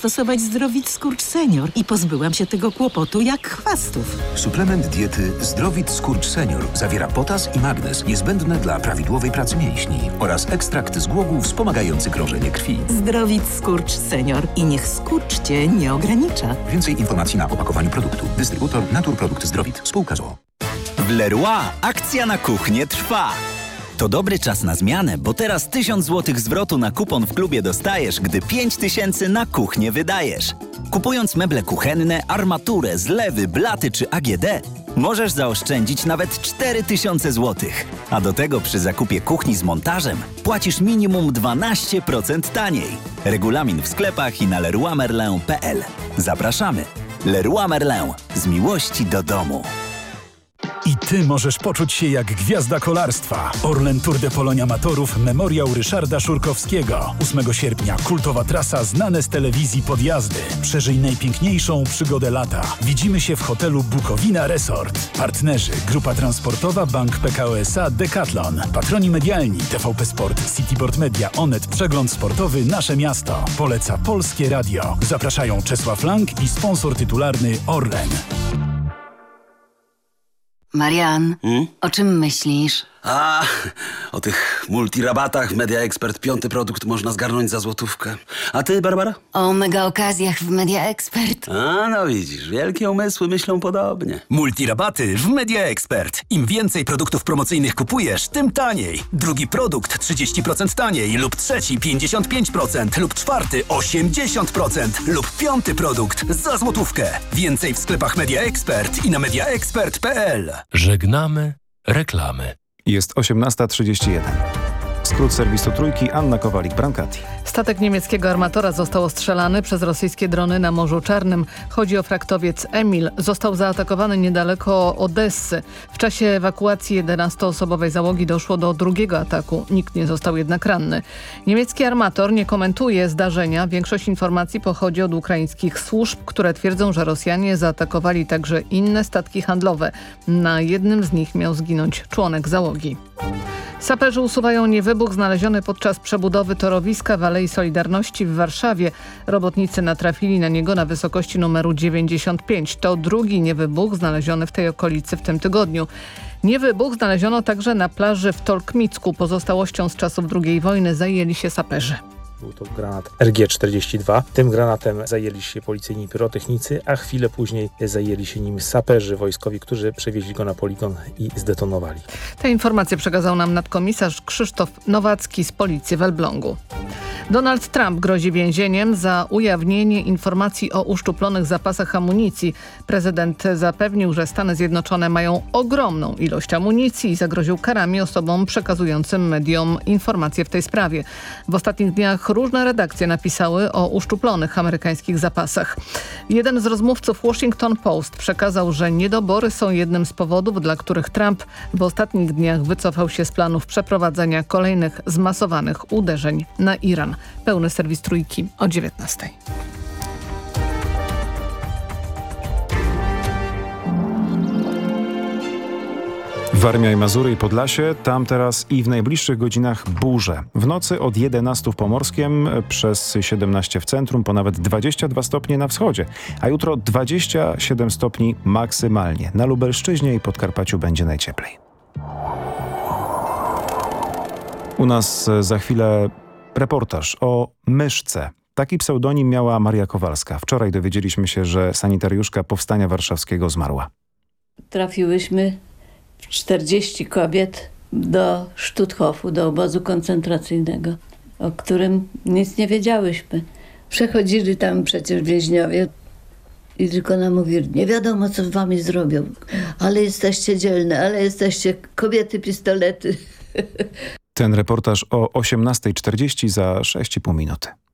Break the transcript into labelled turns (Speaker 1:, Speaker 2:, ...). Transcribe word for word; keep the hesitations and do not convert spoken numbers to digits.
Speaker 1: stosować Zdrowit Skurcz Senior i pozbyłam się tego kłopotu jak chwastów.
Speaker 2: Suplement diety Zdrowit Skurcz Senior zawiera potas i magnez niezbędne dla prawidłowej pracy mięśni oraz ekstrakt z głogu wspomagający krążenie krwi.
Speaker 1: Zdrowit Skurcz Senior i niech skurcz Cię nie ogranicza.
Speaker 2: Więcej informacji na opakowaniu produktu. Dystrybutor Naturprodukt Zdrowit. Spółka z o o.
Speaker 3: W Leroy akcja na kuchnię trwa. To dobry czas na zmianę, bo teraz tysiąc złotych zwrotu na kupon w klubie dostajesz, gdy pięć tysięcy na kuchnię wydajesz. Kupując meble kuchenne, armaturę, zlewy, blaty czy A G D, możesz zaoszczędzić nawet cztery tysiące złotych. A do tego przy zakupie kuchni z montażem płacisz minimum dwanaście procent taniej. Regulamin w sklepach i na leroy merlin kropka p l. Zapraszamy. Leroy Merlin. Z miłości do domu.
Speaker 4: I ty możesz poczuć się jak gwiazda kolarstwa. Orlen Tour de Polonia Amatorów Memoriał Ryszarda Szurkowskiego. ósmego sierpnia kultowa trasa znane z telewizji podjazdy. Przeżyj najpiękniejszą przygodę lata. Widzimy się w hotelu Bukowina Resort. Partnerzy Grupa Transportowa, Bank P K O S A, Decathlon. Patroni medialni T V P Sport, Cityboard Media, Onet, Przegląd Sportowy, Nasze Miasto. Poleca Polskie Radio. Zapraszają Czesław Lang i sponsor tytularny Orlen.
Speaker 5: Marian, hmm? o czym myślisz?
Speaker 6: A, o tych multirabatach w Media Expert. Piąty produkt można zgarnąć za złotówkę. A ty, Barbara?
Speaker 5: O mega okazjach w Media Expert.
Speaker 6: A, no widzisz, wielkie umysły myślą podobnie.
Speaker 7: Multirabaty w Media Expert. Im więcej produktów promocyjnych kupujesz, tym taniej. Drugi produkt trzydzieści procent taniej lub trzeci pięćdziesiąt pięć procent lub czwarty osiemdziesiąt procent lub piąty produkt za złotówkę. Więcej w sklepach Media Expert i na media expert kropka p l.
Speaker 8: Żegnamy reklamy.
Speaker 9: Jest osiemnasta trzydzieści jeden. Skrót serwisu Trójki, Anna Kowalik-Brankati.
Speaker 10: Statek niemieckiego armatora został ostrzelany przez rosyjskie drony na Morzu Czarnym. Chodzi o fraktowiec Emil. Został zaatakowany niedaleko Odessy. W czasie ewakuacji jedenastoosobowej załogi doszło do drugiego ataku. Nikt nie został jednak ranny. Niemiecki armator nie komentuje zdarzenia. Większość informacji pochodzi od ukraińskich służb, które twierdzą, że Rosjanie zaatakowali także inne statki handlowe. Na jednym z nich miał zginąć członek załogi. Saperzy usuwają niewybuch znaleziony podczas przebudowy torowiska w Alei Solidarności w Warszawie. Robotnicy natrafili na niego na wysokości numeru dziewięćdziesiąt pięć. To drugi niewybuch znaleziony w tej okolicy w tym tygodniu. Niewybuch znaleziono także na plaży w Tolkmicku. Pozostałością z czasów drugiej wojny zajęli się saperzy.
Speaker 11: Był to granat R G czterdzieści dwa. Tym granatem zajęli się policyjni pyrotechnicy, a chwilę później zajęli się nim saperzy wojskowi, którzy przewieźli go na poligon i zdetonowali.
Speaker 10: Te informacje przekazał nam nadkomisarz Krzysztof Nowacki z policji w Elblągu. Donald Trump grozi więzieniem za ujawnienie informacji o uszczuplonych zapasach amunicji. Prezydent zapewnił, że Stany Zjednoczone mają ogromną ilość amunicji i zagroził karami osobom przekazującym mediom informacje w tej sprawie. W ostatnich dniach różne redakcje napisały o uszczuplonych amerykańskich zapasach. Jeden z rozmówców Washington Post przekazał, że niedobory są jednym z powodów, dla których Trump w ostatnich dniach wycofał się z planów przeprowadzenia kolejnych zmasowanych uderzeń na Iran. Pełny serwis Trójki o dziewiętnastej.
Speaker 9: Warmia i Mazury i Podlasie, tam teraz i w najbliższych godzinach burze. W nocy od jedenastu w Pomorskiem, przez siedemnaście w centrum, po nawet dwadzieścia dwa stopnie na wschodzie, a jutro dwadzieścia siedem stopni maksymalnie. Na Lubelszczyźnie i Podkarpaciu będzie najcieplej. U nas za chwilę reportaż o myszce. Taki pseudonim miała Maria Kowalska. Wczoraj dowiedzieliśmy się, że sanitariuszka Powstania Warszawskiego zmarła.
Speaker 12: Trafiłyśmy czterdzieści kobiet do Stutthofu, do obozu koncentracyjnego, o którym nic nie wiedziałyśmy. Przechodzili tam przecież więźniowie i tylko nam mówili, nie wiadomo co z wami zrobią, ale jesteście dzielne, ale jesteście kobiety pistolety.
Speaker 9: Ten reportaż o osiemnastej czterdzieści za sześć i pół minuty.